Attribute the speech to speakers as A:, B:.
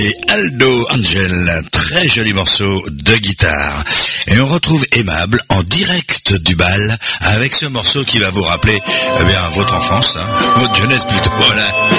A: Et Aldo Angel, très joli morceau de guitare. Et on retrouve Aimable en direct du bal avec ce morceau qui va vous rappeler votre enfance, votre jeunesse plutôt. Voilà.